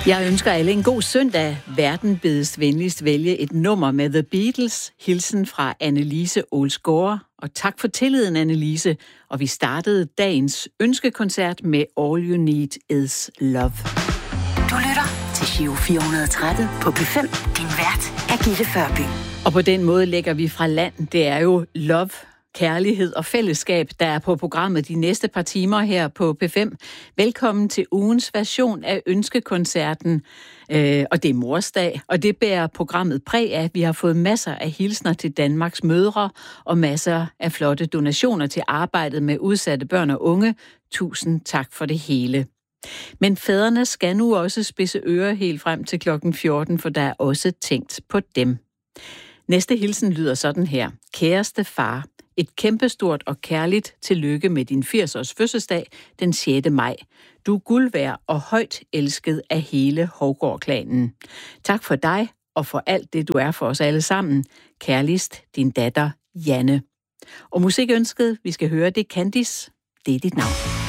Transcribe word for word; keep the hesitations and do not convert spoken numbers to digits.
Jeg ønsker alle en god søndag. Verden bedes venligst vælge et nummer med The Beatles. Hilsen fra Annelise Olsgaard. Og tak for tilliden, Annelise. Og vi startede dagens ønskekoncert med All You Need Is Love. Du lytter til Giro fire hundrede og tretten på P fem. Din vært er Gitte Førby. Og på den måde lægger vi fra land. Det er jo love, kærlighed og fællesskab, der er på programmet de næste par timer her på P fem. Velkommen til ugens version af ønskekoncerten. Øh, og det er morsdag, og det bærer programmet præg af. Vi har fået masser af hilsner til Danmarks mødre og masser af flotte donationer til arbejdet med udsatte børn og unge. Tusind tak for det hele. Men fædrene skal nu også spidse ører helt frem til klokken fjorten, for der er også tænkt på dem. Næste hilsen lyder sådan her. Kæreste far, et kæmpestort og kærligt tillykke med din firs-års fødselsdag den sjette maj. Du er guld værd og højt elsket af hele Hovgaard-klanen. Tak for dig og for alt det, du er for os alle sammen. Kærligst, din datter Janne. Og musikønsket, vi skal høre, det er Candice. Det er dit navn.